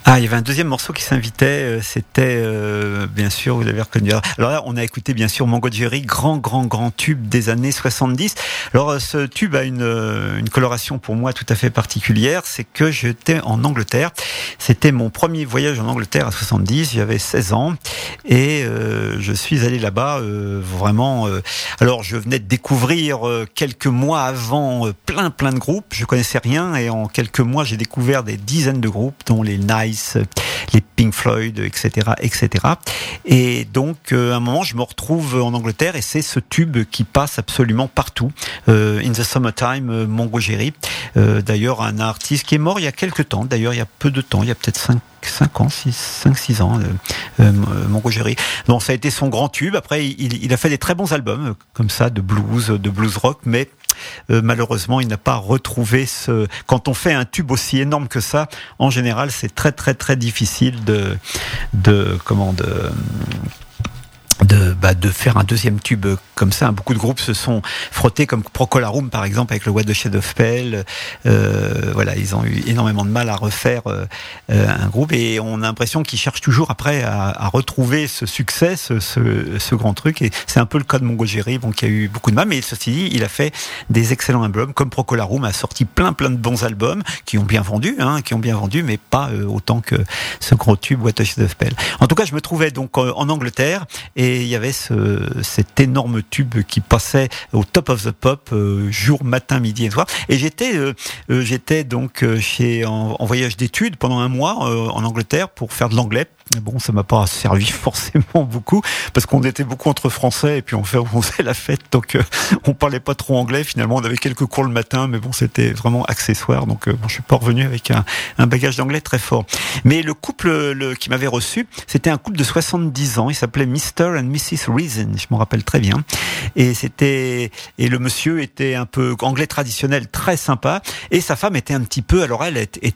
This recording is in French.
Ah, il y avait un deuxième morceau qui s'invitait, c'était bien sûr, vous l'avez reconnu. Alors là, on a écouté bien sûr Mango Jerry, grand tube des années 70. Alors ce tube a une coloration pour moi tout à fait particulière, c'est que j'étais en Angleterre. C'était mon premier voyage en Angleterre à 70, j'avais 16 ans et je suis allé là-bas vraiment. Alors je venais de découvrir quelques mois avant plein de groupes, je connaissais rien et en quelques mois j'ai découvert des dizaines de groupes dont les Nice, les Pink Floyd, etc. Et donc, à un moment, je me retrouve en Angleterre et c'est ce tube qui passe absolument partout. In the Summertime, Mango Jerry. D'ailleurs, un artiste qui est mort il y a quelques temps. D'ailleurs, il y a peu de temps, il y a peut-être 5-6 ans, Mango Jerry. Donc, ça a été son grand tube. Après, il a fait des très bons albums, comme ça, de blues rock, mais malheureusement, il n'a pas retrouvé quand on fait un tube aussi énorme que ça, en général, c'est très difficile de faire un deuxième tube comme ça. Beaucoup de groupes se sont frottés, comme Procol Harum par exemple avec le What the Shade of Pale. Voilà, ils ont eu énormément de mal à refaire un groupe et on a l'impression qu'ils cherchent toujours après à retrouver ce succès, ce grand truc. Et c'est un peu le cas de Mango Jerry, qui a eu beaucoup de mal, mais ceci dit, il a fait des excellents albums, comme Procol Harum a sorti plein de bons albums qui ont bien vendu, mais pas autant que ce gros tube What the Shade of Pale. En tout cas, je me trouvais donc en Angleterre et il y avait cet énorme tube qui passait au top of the pop jour, matin, midi et soir. Et j'étais donc en voyage d'études pendant un mois en Angleterre pour faire de l'anglais. Bon, ça m'a pas servi forcément beaucoup parce qu'on était beaucoup entre Français et puis on faisait la fête, donc on parlait pas trop anglais. Finalement, on avait quelques cours le matin, mais bon, c'était vraiment accessoire. Donc, je suis pas revenu avec un bagage d'anglais très fort. Mais le couple qui m'avait reçu, c'était un couple de 70 ans. Il s'appelait Mr. and Mrs. Reason. Je m'en rappelle très bien. Et le monsieur était un peu anglais traditionnel, très sympa. Et sa femme était un petit peu, alors elle est